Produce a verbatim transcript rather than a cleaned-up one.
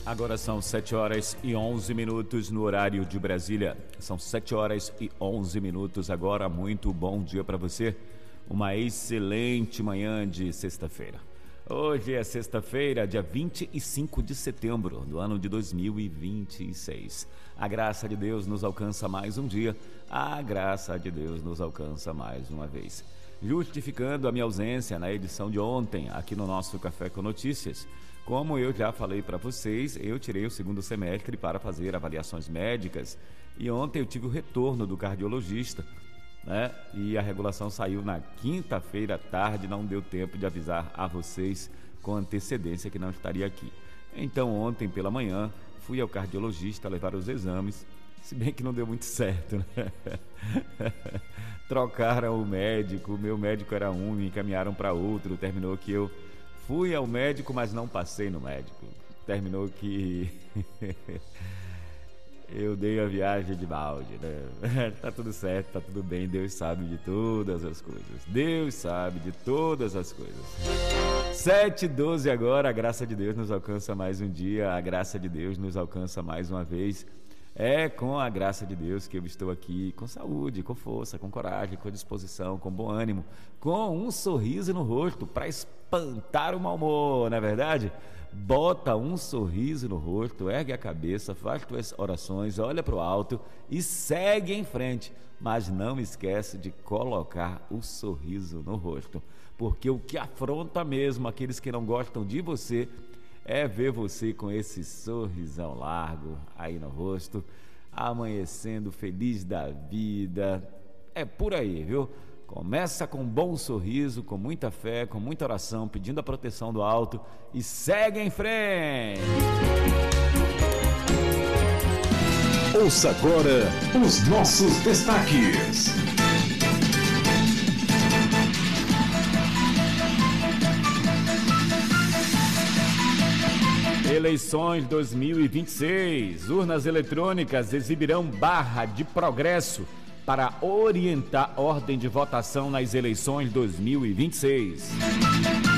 Agora são sete horas e onze minutos no horário de Brasília. São sete horas e onze minutos agora. Muito bom dia para você. Uma excelente manhã de sexta-feira. Hoje é sexta-feira, dia vinte e cinco de setembro do ano de dois mil e vinte e seis. A graça de Deus nos alcança mais um dia. A graça de Deus nos alcança mais uma vez. Justificando a minha ausência na edição de ontem, aqui no nosso Café com Notícias. Como eu já falei para vocês, eu tirei o segundo semestre para fazer avaliações médicas e ontem eu tive o retorno do cardiologista, né? E a regulação saiu na quinta-feira à tarde, não deu tempo de avisar a vocês com antecedência que não estaria aqui. Então ontem pela manhã fui ao cardiologista levar os exames, se bem que não deu muito certo, né? Trocaram o médico, o meu médico era um, me encaminharam para outro, terminou que eu fui ao médico, mas não passei no médico. Terminou que eu dei a viagem de balde, né? Tá tudo certo, tá tudo bem, Deus sabe de todas as coisas. Deus sabe de todas as coisas. sete e doze agora, a graça de Deus nos alcança mais um dia, a graça de Deus nos alcança mais uma vez. É com a graça de Deus que eu estou aqui com saúde, com força, com coragem, com disposição, com bom ânimo, com um sorriso no rosto para espantar o mau humor, não é verdade? Bota um sorriso no rosto, ergue a cabeça, faz tuas orações, olha para o alto e segue em frente. Mas não esquece de colocar o sorriso no rosto, porque o que afronta mesmo aqueles que não gostam de você é ver você com esse sorrisão largo aí no rosto, amanhecendo feliz da vida. É por aí, viu? Começa com um bom sorriso, com muita fé, com muita oração, pedindo a proteção do alto e segue em frente! Ouça agora os nossos destaques. Eleições dois mil e vinte e seis. Urnas eletrônicas exibirão barra de progresso para orientar ordem de votação nas eleições dois mil e vinte e seis.